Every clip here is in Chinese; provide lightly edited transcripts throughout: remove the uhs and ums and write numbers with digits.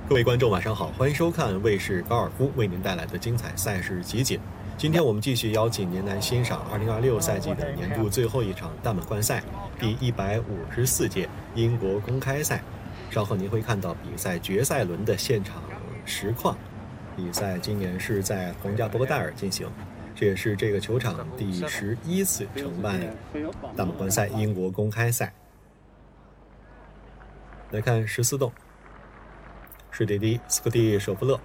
各位观众晚上好，欢迎收看卫视高尔夫为您带来的精彩赛事集锦。今天我们继续邀请您来欣赏2026赛季的年度最后一场大满贯赛第154届英国公开赛。稍后您会看到比赛决赛轮的现场实况。比赛今年是在皇家伯格代尔进行，这也是这个球场第11次承办大满贯赛英国公开赛。来看14洞，是弟弟斯科蒂·舍夫勒，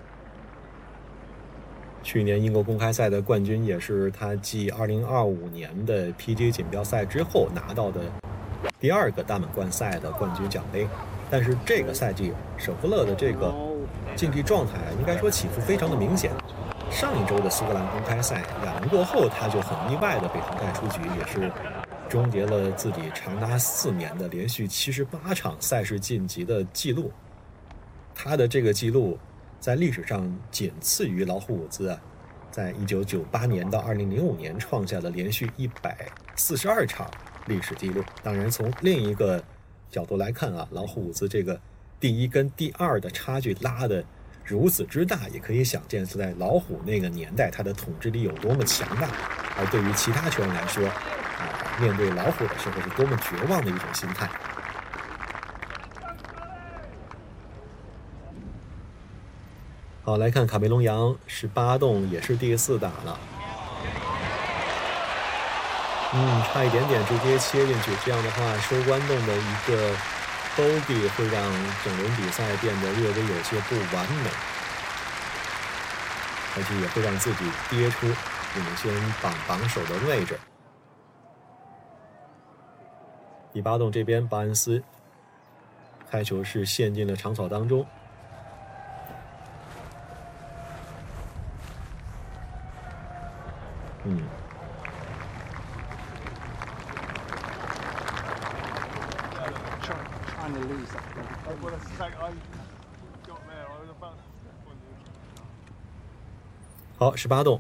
去年英国公开赛的冠军，也是他继2025年的 PGA 锦标赛之后拿到的第二个大满贯赛的冠军奖杯。但是这个赛季舍夫勒的这个竞技状态应该说起伏非常的明显。上一周的苏格兰公开赛2轮过后，他就很意外的被淘汰出局，也是终结了自己长达4年的连续78场赛事晋级的记录。他的这个记录在历史上仅次于老虎伍兹在1998年到2005年创下的连续142场历史记录。当然从另一个角度来看老虎伍兹这个第一跟第二的差距拉得如此之大，也可以想见在老虎那个年代他的统治力有多么强大。而对于其他球员来说面对老虎的时候是多么绝望的一种心态。好，来看卡梅隆杨18洞也是第4打了，差一点点直接切进去，这样的话收官洞的一个 bogey 会让整轮比赛变得略微有些不完美，而且也会让自己跌出领先榜首的位置。第8洞这边巴恩斯开球是陷进了长草当中，好，18洞，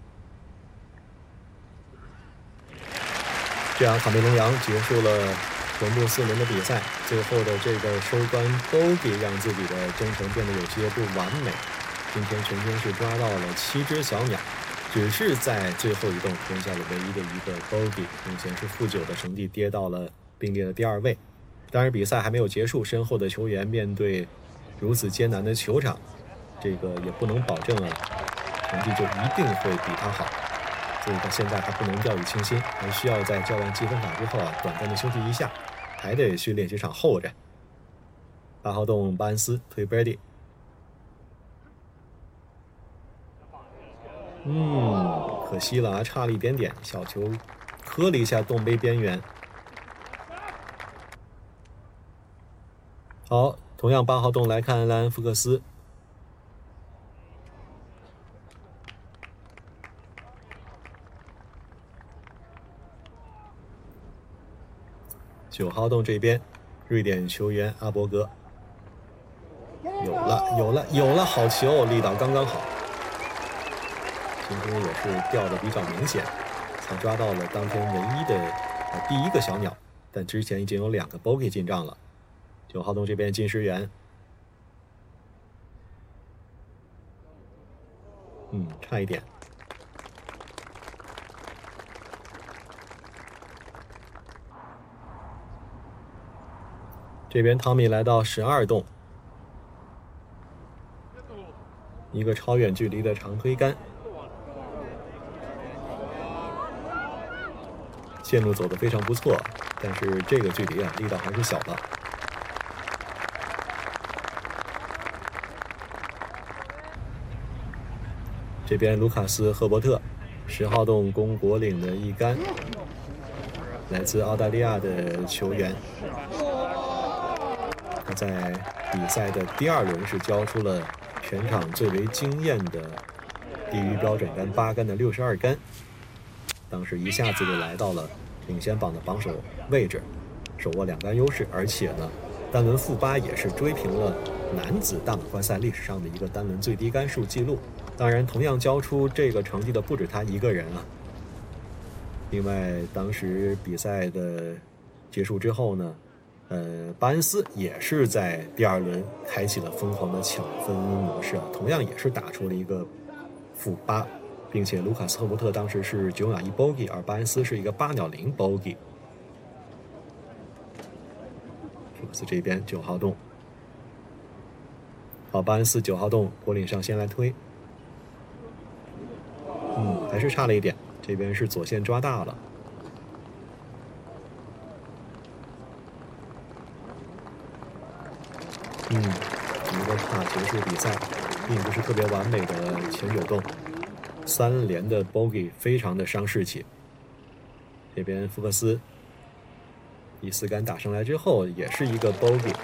这样卡梅隆杨结束了全部4轮的比赛，最后的这个收官 bogey 让自己的征程变得有些不完美。今天全天是抓到了7只小鸟，只是在最后一洞吞下了唯一的一个 bogey， 目前是负9的成绩，跌到了并列的第2位。当然比赛还没有结束，身后的球员面对如此艰难的球场，这个也不能保证成绩就一定会比他好，所以他现在还不能掉以轻心，还需要在教练积分法之后短暂的休息一下，还得去练习场候着。8号洞巴恩斯推 birdie， 可惜了差了一点点，小球磕了一下洞杯边缘。好，同样8号洞来看莱恩福克斯，9号洞这边瑞典球员阿伯格，有了，好球，力道刚刚好，今天也是掉的比较明显，才抓到了当天唯一的第一个小鸟，但之前已经有2个 bogey 进账了。9号洞这边金石元，差一点。这边汤米来到12洞，一个超远距离的长推杆，线路走得非常不错，但是这个距离力道还是小了。这边卢卡斯·赫伯特10号洞攻果岭的一杆，来自澳大利亚的球员，他在比赛的第2轮是交出了全场最为惊艳的低于标准杆8杆的62杆，当时一下子就来到了领先榜的榜首位置，手握2杆优势，而且呢单轮负8也是追平了男子大满贯赛历史上的一个单轮最低杆数记录。当然同样交出这个成绩的不止他一个人另外当时比赛的结束之后呢， 巴恩斯也是在第2轮开启了疯狂的抢分模式啊，同样也是打出了一个-8，并且卢卡斯·赫伯特当时是9秒1 bogey， 而巴恩斯是一个8秒0 bogey。福克斯这边9号洞，好，巴恩斯9号洞果岭上先来推，还是差了一点，这边是左线抓大了。一个帕结束比赛，并不是特别完美的前9洞，3连的 bogey 非常的伤士气。这边福克斯第4杆打上来之后，也是一个 bogey。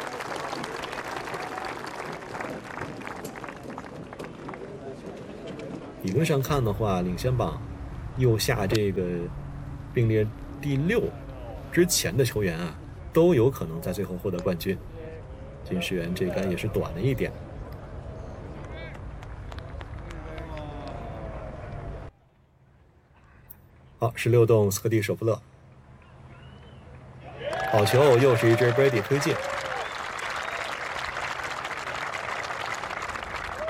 理论上看的话，领先榜右下这个并列第6之前的球员啊，都有可能在最后获得冠军。金世元这杆也是短了一点。好，16洞斯科蒂·舍夫勒，好球，又是一支 Brady 推进。